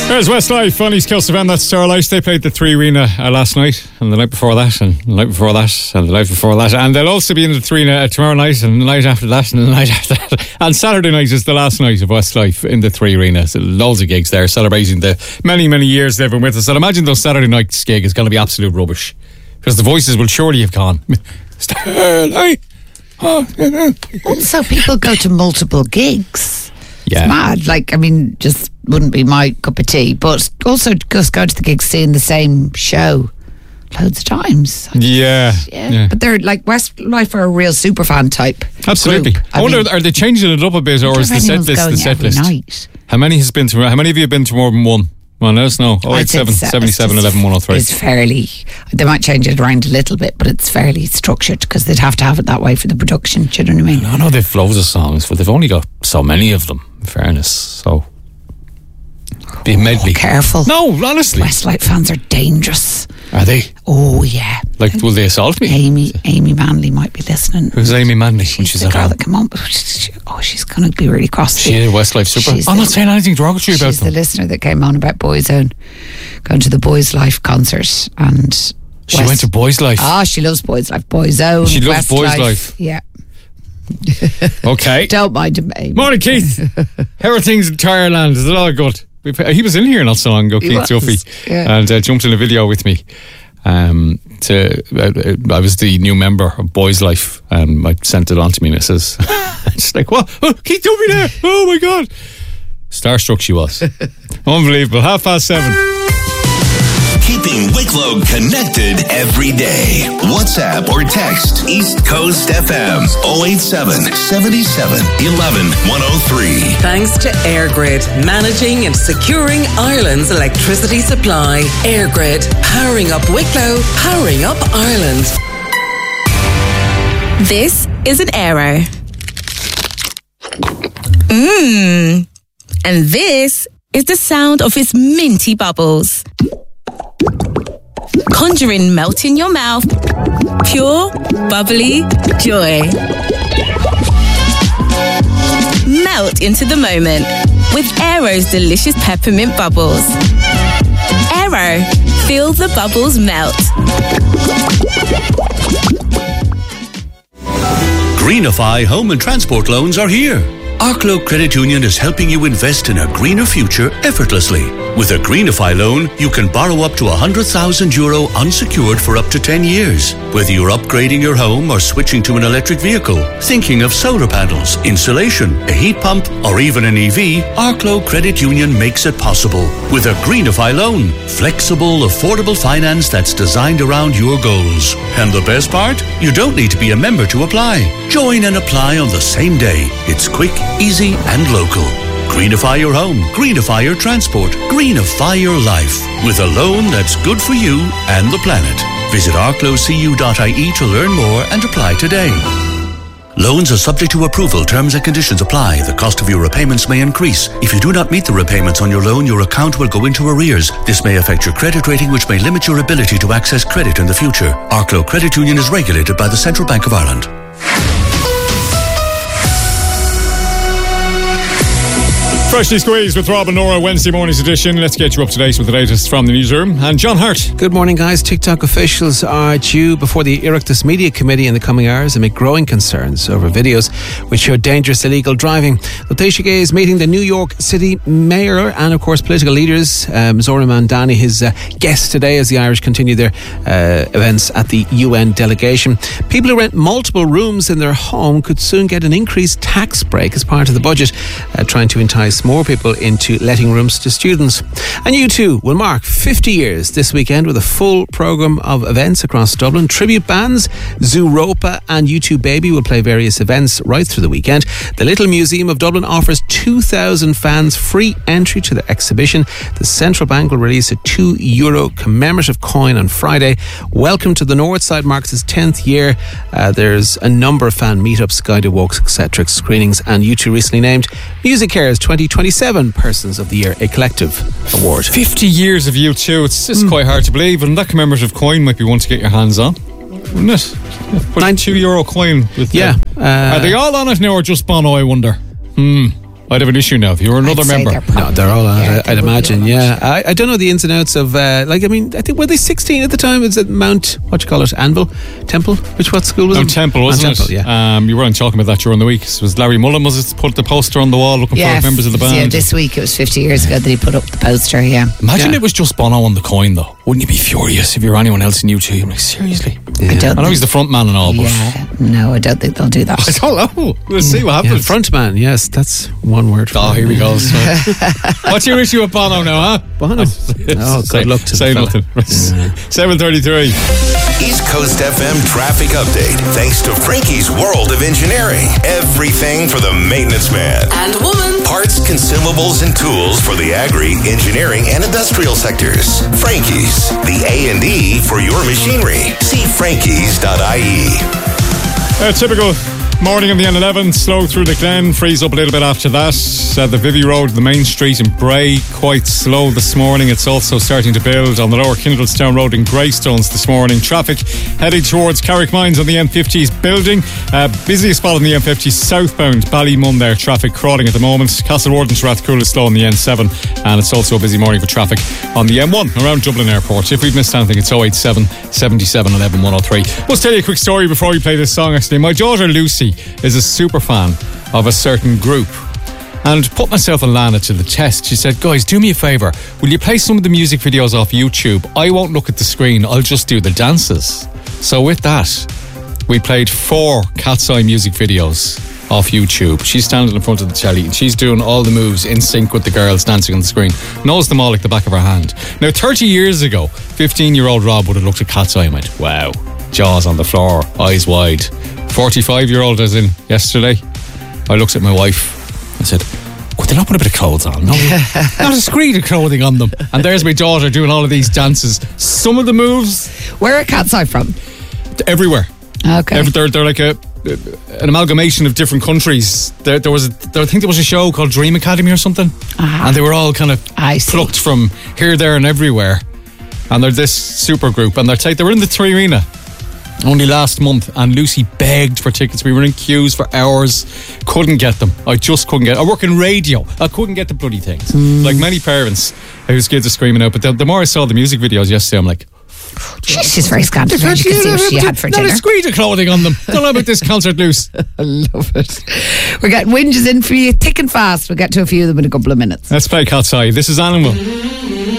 There's Westlife on East Coast FM. That's Starlight. They played the Three Arena last night, and the night before that, and the night before that, and the night before that, and they'll also be in the Three Arena tomorrow night, and the night after that, and the night after that. And Saturday night is the last night of Westlife in the Three Arena. So loads of gigs there, celebrating the many, many years they've been with us. And imagine those Saturday night's gig is going to be absolute rubbish, because the voices will surely have gone. Starlight. Also, people go to multiple gigs. Yeah. It's mad. Like, I mean, just wouldn't be my cup of tea. But also just go to the gigs seeing the same show loads of times. Yeah. But they're like Westlife are a real super fan type. Absolutely. Group. I wonder, are they changing it up a bit, or is the set list the set list? Night. How many of you have been to more than one? Well, let us know. 087 77 11 103. It's fairly, they might change it around a little bit, but it's fairly structured because they'd have to have it that way for the production. Do you know what I mean? I know they've loads of songs, but they've only got so many of them, in fairness. So be medley. Careful. No, honestly. Westlife fans are dangerous. Are they? Oh, yeah. Like, will they assault me? Amy Manley might be listening. Who's Amy Manley? She's the girl that came on. She's going to be really cross. She a Westlife super. I'm not saying anything derogatory about them. She's the listener that came on about Boyzone, going to the Boys Life concert. And she went to Boys Life. She loves Boys Life. Boyzone. She loves Boys Life. Yeah. Okay. Don't mind him, Amy. Morning, Keith. How are things in Tireland? Is it all good? He was in here not so long ago, Keith Duffy, and jumped in a video with me. I was the new member of Boys Life, and I sent it on to me, and it says, "It's like, what? Oh, Keith Duffy there! Oh my God!" Starstruck she was. Unbelievable. 7:30. Keeping Wicklow connected every day. WhatsApp or text East Coast FM 087 77 11 103. Thanks to EirGrid, managing and securing Ireland's electricity supply. EirGrid, powering up Wicklow, powering up Ireland. This is an Aero. And this is the sound of its minty bubbles. Conjuring melt in your mouth. Pure, bubbly joy. Melt into the moment with Aero's delicious peppermint bubbles. Aero, feel the bubbles melt. Greenify Home and Transport loans are here. Arklow Credit Union is helping you invest in a greener future effortlessly. With a Greenify loan, you can borrow up to €100,000 unsecured for up to 10 years. Whether you're upgrading your home or switching to an electric vehicle, thinking of solar panels, insulation, a heat pump, or even an EV, Arklow Credit Union makes it possible. With a Greenify loan, flexible, affordable finance that's designed around your goals. And the best part? You don't need to be a member to apply. Join and apply on the same day. It's quick, easy, and local. Greenify your home, greenify your transport, greenify your life with a loan that's good for you and the planet. Visit arklowcu.ie to learn more and apply today. Loans are subject to approval. Terms and conditions apply. The cost of your repayments may increase. If you do not meet the repayments on your loan, your account will go into arrears. This may affect your credit rating, which may limit your ability to access credit in the future. Arklow Credit Union is regulated by the Central Bank of Ireland. Freshly Squeezed with Rob and Nora, Wednesday morning's edition. Let's get you up to date with the latest from the newsroom. And John Hart. Good morning, guys. TikTok officials are due before the Oireachtas Media Committee in the coming hours amid growing concerns over videos which show dangerous illegal driving. The Taoiseach is meeting the New York City Mayor and, of course, political leaders. Zohran Mamdani, his guest today as the Irish continue their events at the UN delegation. People who rent multiple rooms in their home could soon get an increased tax break as part of the budget, trying to entice more people into letting rooms to students. And U2 will mark 50 years this weekend with a full programme of events across Dublin. Tribute bands, Zooropa and U2 Baby will play various events right through the weekend. The Little Museum of Dublin offers 2,000 fans free entry to the exhibition. The Central Bank will release a €2 commemorative coin on Friday. Welcome to the North Side marks its 10th year. There's a number of fan meetups, guided walks, etc., screenings, and U2 recently named Music Cares 2027 Persons of the Year a collective award. 50 years of U2. It's just quite hard to believe, and that commemorative coin might be one to get your hands on, wouldn't it? Put a €2 coin with are they all on it now or just Bono, I wonder? I'd have an issue now if you were another I'd say member. they're probably- No, they're all out. Yeah, I'd they would be imagine. all Yeah, I don't know the ins and outs of. I think were they 16 at the time? Is it Mount? What you call it? Anvil Temple? What school was Mount it? Temple, wasn't Mount Temple, it? yeah. You weren't talking about that during the week. It was Larry Mullen, was it, put the poster on the wall looking for members of the band? Yeah, this week it was 50 years ago that he put up the poster, yeah. Imagine Yeah. it was just Bono on the coin, though. Wouldn't you be furious if you were anyone else in U2? I'm like, seriously? I don't I know he's the front man and all, but Yeah, no, I don't think they'll do that. I don't know. We'll see what Yeah, happens. front man. Yes, that's one word. For Oh, here we go. So. What's your issue with Bono now, huh? Bono. Oh, good luck to say the fella. nothing. 7:33. East Coast FM traffic update. Thanks to Frankie's World of Engineering. Everything for the maintenance man. And woman. Parts, consumables, and tools for the agri, engineering, and industrial sectors. Frankie's, the A&E for your machinery. See frankies.ie. Typical morning on the N11, slow through the Glen, freeze up a little bit after that. The Vivy Road, the main street in Bray, quite slow this morning. It's also starting to build on the lower Kindlestown Road in Greystones this morning. Traffic heading towards Carrickmines on the M50 is building. Busiest spot on the M50 southbound, Ballymun there, traffic crawling at the moment. Castlewarden to Rathcoole is slow on the N7, and it's also a busy morning for traffic on the M1 around Dublin Airport. If we've missed anything, it's 087 77 11 103. Let's tell you a quick story before we play this song. Actually, my daughter Lucy is a super fan of a certain group, and put myself and Lana to the test. She said, guys, do me a favour, will you play some of the music videos off YouTube? I won't look at the screen, I'll just do the dances. So with that, we played 4 Cat's Eye music videos off YouTube. She's standing in front of the telly and she's doing all the moves in sync with the girls dancing on the screen. Knows them all like the back of her hand. Now 30 years ago, 15-year-old Rob would have looked at Cat's Eye and went, wow, jaws on the floor, eyes wide. 45-year-old as in yesterday, I looked at my wife and said, could they not put a bit of clothes on? No, not a screen of clothing on them. And there's my daughter doing all of these dances. Some of the moves, Where are Cat's Eye from? everywhere. Okay. They're like an amalgamation of different countries. I think there was a show called Dream Academy or something, and they were all kind of I see. plucked from here, there, and everywhere. And they're this super group, and they were in the 3 Arena only last month, and Lucy begged for tickets. We were in queues for hours, couldn't get them. I just couldn't get. I work in radio. I couldn't get the bloody things. Like many parents whose kids are screaming out. But the more I saw the music videos yesterday, I'm like, She's very scandalous. You can see what she had for not dinner. a screed of clothing on them. Don't know about this concert, Luce. I love it. We're getting whinges in for you thick and fast. We'll get to a few of them in a couple of minutes. Let's play Cat's Eye. This is Animal.